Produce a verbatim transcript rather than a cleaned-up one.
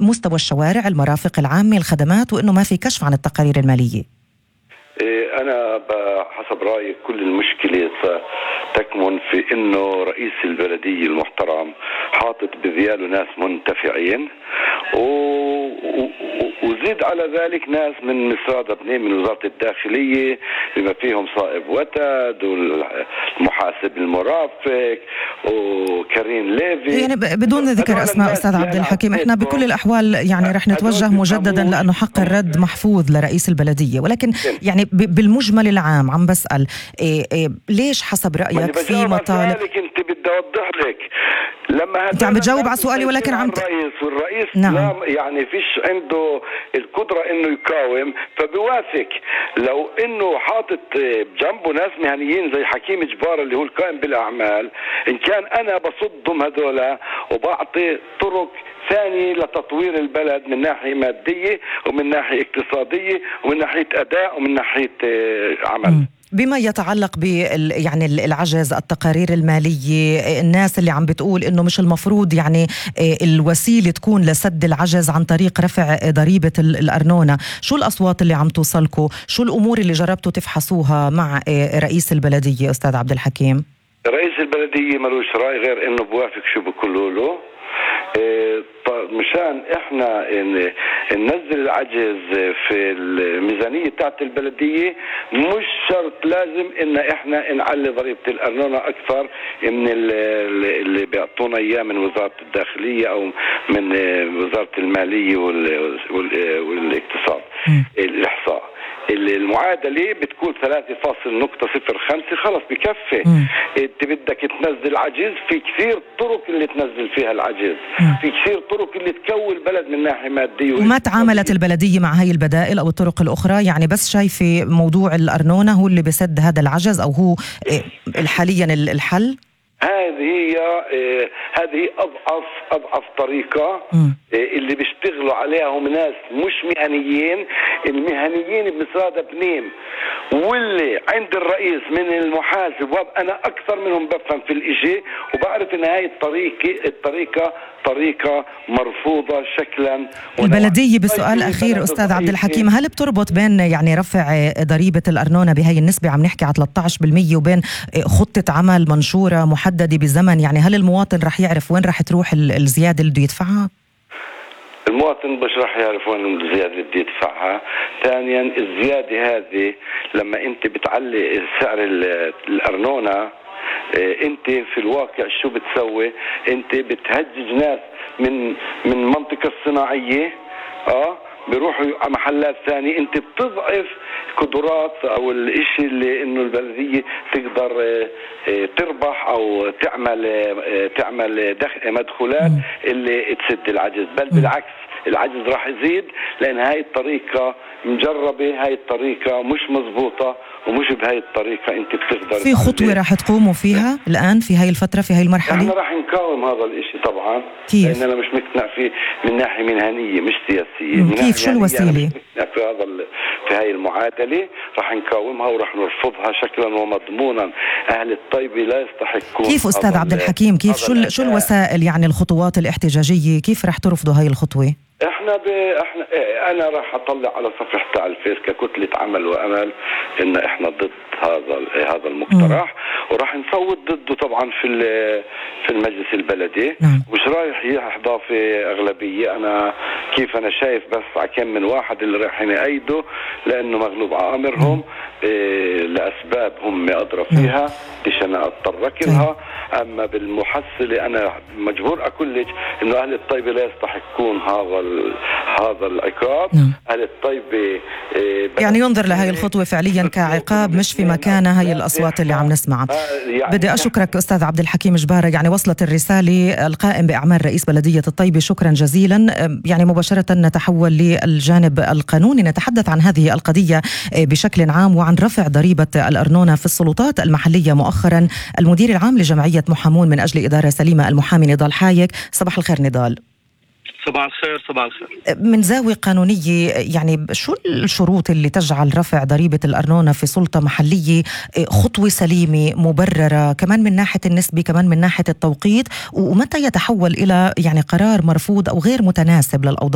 مستوى الشوارع، المرافق العامة، الخدمات، وإنه ما في كشف عن التقارير المالية؟ أنا بحسب رأيي كل المشكلة تكمن في إنه رئيس البلدية المحترم حاطط بذياله ناس منتفعين، وزيد على ذلك ناس من مصراد ابنين من وزارة الداخلية بما فيهم صائب وتد والمحاسب المرافق وكريم ليفي. يعني بدون ذكر أسماء أستاذ عبد الحكيم، إحنا بكل الأحوال يعني رح نتوجه مجددا لأنه حق الرد محفوظ لرئيس البلدية، ولكن يعني بالمجمل العام عم بسأل إيه إيه ليش حسب رأيك في مطالب؟ انت بدي اوضح لك لما انت عم بتجاوب على سؤالي ولكن عم ت... الرئيس والرئيس نعم. لا يعني فيش عنده القدرة انه يقاوم فبيوافق. لو انه حاطط جنبه ناس مهنيين زي حكيم جبار اللي هو القائم بالاعمال، ان كان انا بصدهم هذولا وبعطي طرق ثاني لتطوير البلد من ناحية مادية ومن ناحية اقتصادية ومن ناحية أداء ومن ناحية عمل. م. بما يتعلق بال يعني العجز، التقارير المالية، الناس اللي عم بتقول إنه مش المفروض يعني الوسيلة تكون لسد العجز عن طريق رفع ضريبة الأرنونة، شو الأصوات اللي عم توصلكوا؟ شو الأمور اللي جربتوا تفحصوها مع رئيس البلدية أستاذ عبد الحكيم؟ رئيس البلدية ملوش رأي غير إنه بوافق شو بقولوا له. مشان احنا ننزل العجز في الميزانية تاعت البلدية مش شرط لازم ان احنا نعلي ضريبة الارنونة اكثر من اللي بيعطونا اياه من وزارة الداخلية او من وزارة المالية والاقتصاد الاحصاء. المعادلة بتكون ثلاثة فاصلة صفر خمسة خلص بكفي. انت بدك تنزل عجز، في كثير طرق اللي تنزل فيها العجز، مم. في كثير طرق اللي تكون البلد من ناحية مادية. وما تعاملت البلدية مع هاي البدائل أو الطرق الأخرى؟ يعني بس شايفة موضوع الأرنونة هو اللي بسد هذا العجز أو هو حاليا الحل؟ هذه هي آه هذه أضعف أضعف طريقة آه اللي بيشتغلوا عليها هم ناس مش مهنيين. المهنيين بمصراد بنيم واللي عند الرئيس من المحاسب، وأنا أكثر منهم بفهم في الإشي وبعرف إن هاي الطريقة الطريقة طريقة مرفوضة شكلا. البلدية بسؤال أخير أستاذ عبد الحكيم، هل بتربط بين يعني رفع ضريبة الأرنونة بهاي النسبة عم نحكي على ثلاثة عشر بالمية وبين خطة عمل منشورة محددة بزمن؟ يعني هل المواطن رح يعرف وين رح تروح الزيادة اللي بده يدفعها؟ المواطن مش رح يعرف وين الزيادة اللي بده يدفعها. ثانيا الزيادة هذه لما انت بتعلي سعر الأرنونة انت في الواقع شو بتسوي؟ انت بتهجج ناس من من منطقة الصناعية اه بيروحوا على محلات ثانية. انت بتضعف قدرات او الاشي اللي انه البلدية تقدر تربح او تعمل تعمل مدخولات اللي تسد العجز، بل بالعكس العجز راح يزيد لان هاي الطريقة مجربة، هاي الطريقة مش مزبوطة ومش بهاي الطريقة انت بتقدر. في خطوة راح تقوموا فيها الآن في هاي الفترة في هاي المرحلة؟ احنا راح نقاوم هذا الاشي طبعا. كيف؟ لأن أنا مش مقتنع فيه من ناحية مهنية مش سياسية. من كيف؟ شو الوسيلة؟ مش مقتنع في هذا في هاي المعادلة. راح نقاومها وراح نرفضها شكلا ومضمونا. أهل الطيبة لا يستحقون. كيف أستاذ عبد الحكيم؟ كيف شو شو الوسائل يعني الخطوات الاحتجاجية؟ كيف راح ترفضوا هاي الخطوة؟ احنا ب... احنا انا راح اطلع على صفحة الفيس ككتلة عمل وامل ان احنا ضد هذا هذا المقترح وراح نصوت ضده طبعا في في المجلس البلدي. مم. مش رايح يحظى في اغلبية. انا كيف انا شايف بس على كم من واحد اللي رايحين يأيدوا لانه مغلوب على امرهم إيه لاسباب هم ادرى فيها ليش انا اتطرق لها. اما بالمحصلة انا مجبور اقول لك انه اهل الطيبة لا يستحقون هذا هذا العقاب. نعم. اهل الطيبة إيه يعني ينظر لهي الخطوة فعليا كعقاب مش في مكانها. هي الاصوات اللي عم نسمعها. يعني بدي اشكرك استاذ عبد الحكيم جبارة. يعني وصلت الرسالة القائم باعمال رئيس بلدية الطيبة، شكرا جزيلا. يعني مباشرة نتحول للجانب القانوني، نتحدث عن هذه القضية بشكل عام وعن رفع ضريبة الأرنونة في السلطات المحلية مؤخرا. المدير العام لجمعية محامون من أجل إدارة سليمة المحامي نضال حايك. صباح الخير نضال. صباح الخير. صباح الخير. من زاوية قانونية يعني شو الشروط اللي تجعل رفع ضريبة الأرنونة في سلطة محلية خطوة سليمة مبررة، كمان من ناحية النسبة كمان من ناحية التوقيت، ومتى يتحول إلى يعني قرار مرفوض أو غير متناسب للأوضاع